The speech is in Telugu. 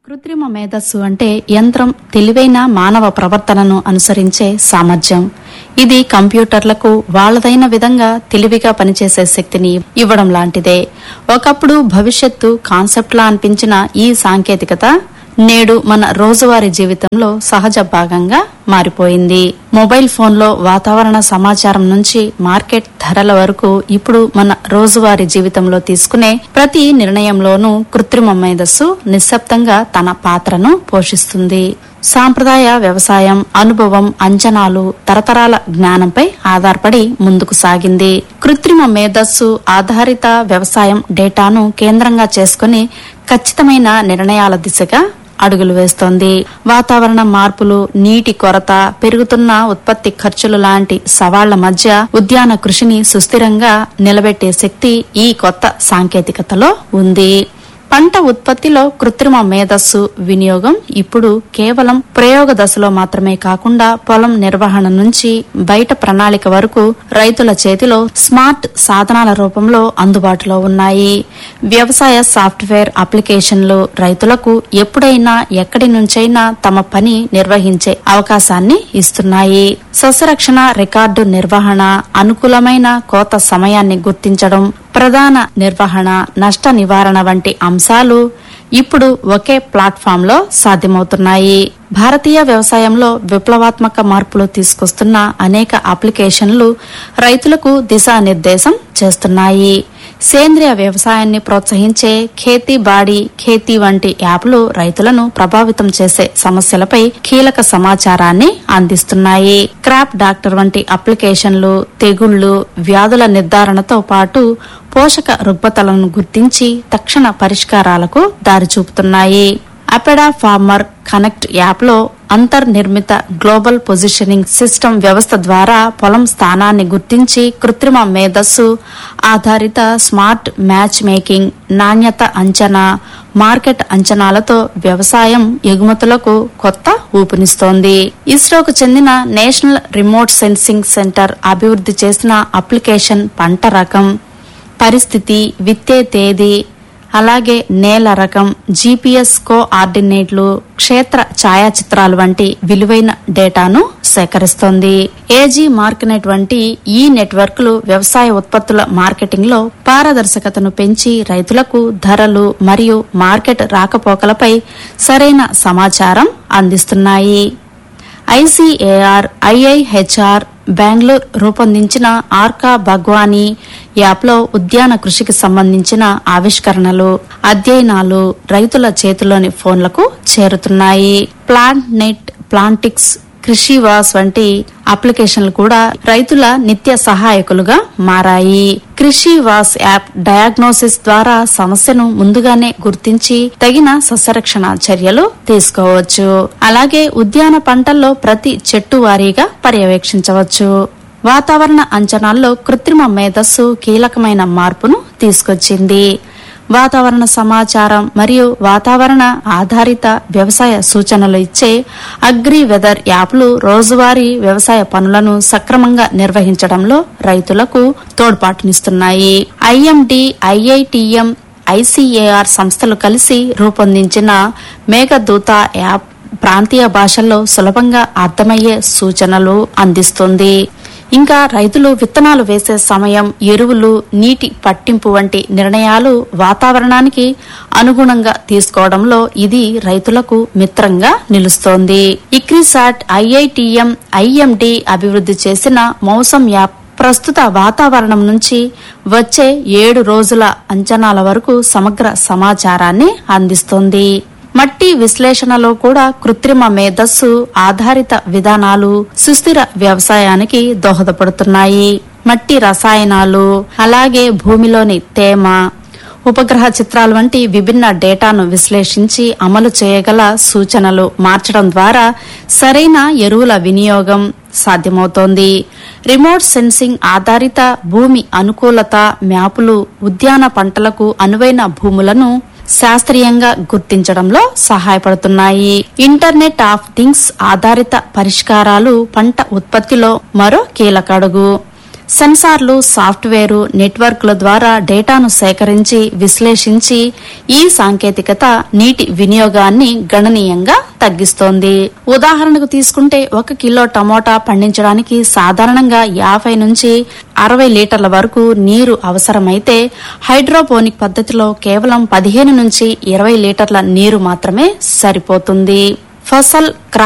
కృత్రిమ మేధస్సు అంటే యంత్రం తెలివైన మానవ ప్రవర్తనను అనుసరించే సామర్థ్యం. ఇది కంప్యూటర్లకు వాళ్లదైన విధంగా తెలివిగా పనిచేసే శక్తిని ఇవ్వడం లాంటిదే. ఒకప్పుడు భవిష్యత్తు కాన్సెప్ట్లా అనిపించిన ఈ సాంకేతికత నేడు మన రోజువారీ జీవితంలో సహజ భాగంగా మారిపోయింది. మొబైల్ ఫోన్లో వాతావరణ సమాచారం నుంచి మార్కెట్ ధరల వరకు ఇప్పుడు మన రోజువారీ జీవితంలో తీసుకునే ప్రతి నిర్ణయంలోనూ కృత్రిమ మేధస్సు నిశ్శబ్దంగా తన పాత్రను పోషిస్తుంది. సాంప్రదాయ వ్యవసాయం, అనుభవం, అంచనాలు, తరతరాల జ్ఞానంపై ఆధారపడి ముందుకు సాగింది. కృత్రిమ మేధస్సు ఆధారిత వ్యవసాయం డేటాను కేంద్రంగా చేసుకుని ఖచ్చితమైన నిర్ణయాల దిశగా అడుగులు వేస్తోంది. వాతావరణ మార్పులు, నీటి కొరత, పెరుగుతున్న ఉత్పత్తి ఖర్చులు లాంటి సవాళ్ల మధ్య ఉద్యాన కృషిని సుస్థిరంగా నిలబెట్టే శక్తి ఈ కొత్త సాంకేతికతలో ఉంది. పంట ఉత్పత్తిలో కృత్రిమ మేధస్సు వినియోగం ఇప్పుడు కేవలం ప్రయోగ దశలో మాత్రమే కాకుండా పొలం నిర్వహణ నుంచి బయట ప్రణాళిక వరకు రైతుల చేతిలో స్మార్ట్ సాధనాల రూపంలో అందుబాటులో ఉన్నాయి. వ్యవసాయ సాఫ్ట్వేర్ అప్లికేషన్లు రైతులకు ఎప్పుడైనా ఎక్కడి నుంచైనా తమ పని నిర్వహించే అవకాశాన్ని ఇస్తున్నాయి. సస్యరక్షణ, రికార్డు నిర్వహణ, అనుకూలమైన కోత సమయాన్ని గుర్తించడం, ప్రధాన నిర్వహణ, నష్ట నివారణ వంటి అంశాలు ఇప్పుడు ఒకే ప్లాట్ఫామ్లో సాధ్యమవుతున్నాయి. భారతీయ వ్యవసాయంలో విప్లవాత్మక మార్పులు తీసుకొస్తున్న అనేక అప్లికేషన్లు రైతులకు దిశానిర్దేశం చేస్తున్నాయి. సేంద్రియ వ్యవసాయాన్ని ప్రోత్సహించే ఖేతీ బాడీ, ఖేతీ వంటి యాప్లు రైతులను ప్రభావితం చేసే సమస్యలపై కీలక సమాచారాన్ని అందిస్తున్నాయి. క్రాప్ డాక్టర్ వంటి అప్లికేషన్లు తెగుళ్లు, వ్యాధుల నిర్ధారణతో పాటు పోషక రుగ్మతలను గుర్తించి తక్షణ పరిష్కారాలకు దారి చూపుతున్నాయి. అపెడా ఫార్మర్ కనెక్ట్ యాప్లో అంతర్నిర్మిత గ్లోబల్ పొజిషనింగ్ సిస్టమ్ వ్యవస్థ ద్వారా పొలం స్థానాన్ని గుర్తించి కృత్రిమ మేధస్సు ఆధారిత స్మార్ట్ మ్యాచ్ మేకింగ్, నాణ్యత అంచనా, మార్కెట్ అంచనాలతో వ్యవసాయం ఎగుమతులకు కొత్త ఊపునిస్తోంది. ఇస్రోకు చెందిన నేషనల్ రిమోట్ సెన్సింగ్ సెంటర్ అభివృద్ధి చేసిన అప్లికేషన్ పంట రకం, పరిస్థితి, విత్తే తేదీ, అలాగే నేల రకం, జీపీఎస్ కోఆర్డినేట్లు, క్షేత్ర ఛాయాచిత్రాలు వంటి విలువైన డేటాను సేకరిస్తోంది. ఏజీ మార్కెట్ వంటి ఈ నెట్వర్క్లు వ్యవసాయ ఉత్పత్తుల మార్కెటింగ్ లో పారదర్శకతను పెంచి రైతులకు ధరలు మరియు మార్కెట్ రాకపోకలపై సరైన సమాచారం అందిస్తున్నాయి. ఐసీఏఆర్, ఐఐహెచ్ఆర్ బెంగళూరు రూపొందించిన ఆర్కా భగ్వానీ యాప్లో ఉద్యాన కృషికి సంబంధించిన ఆవిష్కరణలు, అధ్యయనాలు రైతుల చేతిలోని ఫోన్లకు చేరుతున్నాయి. ప్లాంట్ నెట్, ప్లాంటిక్స్, కృషివాస్ వంటి అప్లికేషన్లు కూడా రైతుల నిత్య సహాయకులుగా మారాయి. కృషివాస్ యాప్ డయాగ్నోసిస్ ద్వారా సమస్యను ముందుగానే గుర్తించి తగిన సస్యరక్షణ చర్యలు తీసుకోవచ్చు. అలాగే ఉద్యాన పంటల్లో ప్రతి చెట్టు వారీగా పర్యవేక్షించవచ్చు. వాతావరణ అంచనాల్లో కృత్రిమ మేధస్సు కీలకమైన మార్పును తీసుకొచ్చింది. వాతావరణ సమాచారం మరియు వాతావరణ ఆధారిత వ్యవసాయ సూచనలు ఇచ్చే అగ్రి వెదర్ యాప్లు రోజువారీ వ్యవసాయ పనులను సక్రమంగా నిర్వహించడంలో రైతులకు తోడ్పాటునిస్తున్నాయి. ఐఎండీ, ఐఐటిఎం, ఐసీఏఆర్ సంస్థలు కలిసి రూపొందించిన మేఘదూత యాప్ ప్రాంతీయ భాషల్లో సులభంగా అర్థమయ్యే సూచనలు అందిస్తుంది. ఇంకా రైతులు విత్తనాలు వేసే సమయం, ఎరువులు, నీటి పట్టింపు వంటి నిర్ణయాలు వాతావరణానికి అనుగుణంగా తీసుకోవడంలో ఇది రైతులకు మిత్రంగా నిలుస్తోంది. ఇక్రిసాట్, ఐఐటిఎం, ఐఎండీ అభివృద్ధి చేసిన మౌసం యాప్ ప్రస్తుత వాతావరణం నుంచి వచ్చే 7 రోజుల అంచనాల వరకు సమగ్ర సమాచారాన్ని అందిస్తోంది. మట్టి విశ్లేషణలో కూడా కృత్రిమ మేధస్సు ఆధారిత విధానాలు సుస్థిర వ్యవసాయానికి దోహదపడుతున్నాయి. మట్టి రసాయనాలు, అలాగే భూమిలోని తేమ, ఉపగ్రహ చిత్రాలు వంటి విభిన్న డేటాను విశ్లేషించి అమలు చేయగల సూచనలు మార్చడం ద్వారా సరైన ఎరువుల వినియోగం సాధ్యమవుతోంది. రిమోట్ సెన్సింగ్ ఆధారిత భూమి అనుకూలత మ్యాపులు ఉద్యాన పంటలకు అనువైన భూములను శాస్త్రీయంగా గుర్తించడంలో సహాయపడుతున్నాయి. ఇంటర్నెట్ ఆఫ్ థింగ్స్ ఆధారిత పరిష్కారాలు పంట ఉత్పత్తిలో మరో కీలక అడుగు. సెన్సార్లు, సాఫ్ట్వేరు, నెట్వర్క్ల ద్వారా డేటాను సేకరించి విశ్లేషించి ఈ సాంకేతికత నీటి వినియోగాన్ని గణనీయంగా తగ్గిస్తోంది. ఉదాహరణకు తీసుకుంటే 1 కిలో టమోటా పండించడానికి సాధారణంగా 50 నుంచి 60 లీటర్ల వరకు నీరు అవసరమైతే హైడ్రోపోనిక్ పద్ధతిలో కేవలం 15 నుంచి 20 లీటర్ల నీరు మాత్రమే సరిపోతుంది. ఫసల్